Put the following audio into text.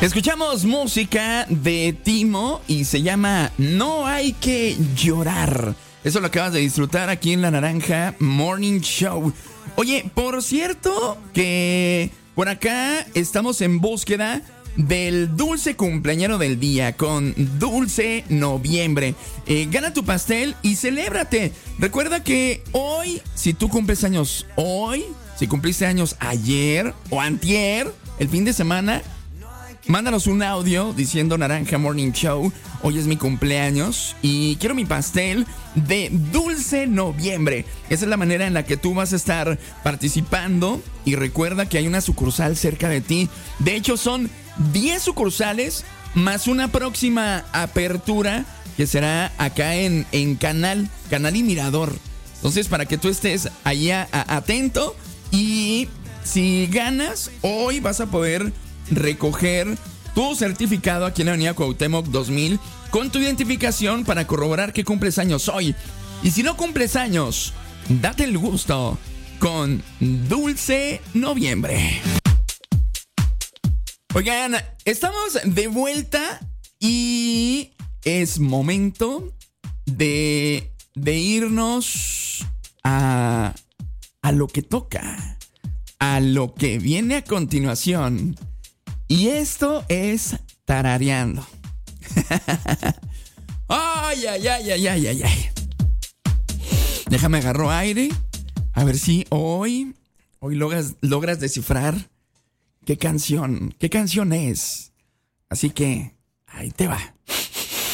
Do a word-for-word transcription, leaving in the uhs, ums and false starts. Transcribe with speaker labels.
Speaker 1: Escuchamos música de Timo y se llama No hay que llorar. Eso lo acabas de disfrutar aquí en La Naranja Morning Show. Oye, por cierto que por acá estamos en búsqueda del dulce cumpleañero del día con Dulce Noviembre. Eh, gana tu pastel y celébrate. Recuerda que hoy, si tú cumples años hoy, si cumpliste años ayer o antier, el fin de semana, mándanos un audio diciendo Naranja Morning Show, hoy es mi cumpleaños y quiero mi pastel de Dulce Noviembre. Esa es la manera en la que tú vas a estar participando y recuerda que hay una sucursal cerca de ti. De hecho, son diez sucursales más una próxima apertura que será acá en, en Canal, Canal y Mirador. Entonces, para que tú estés allá a, atento y si ganas, hoy vas a poder recoger tu certificado aquí en la Avenida Cuauhtémoc dos mil con tu identificación para corroborar que cumples años hoy. Y si no cumples años, date el gusto con Dulce Noviembre. Oigan, estamos de vuelta y es momento de, de irnos a, a lo que toca, a lo que viene a continuación. Y esto es tarareando. Ay, ay, ay, ay, ay, ay, ay. Déjame agarro aire. A ver si hoy, hoy logras, logras descifrar qué canción, qué canción es. Así que ahí te va.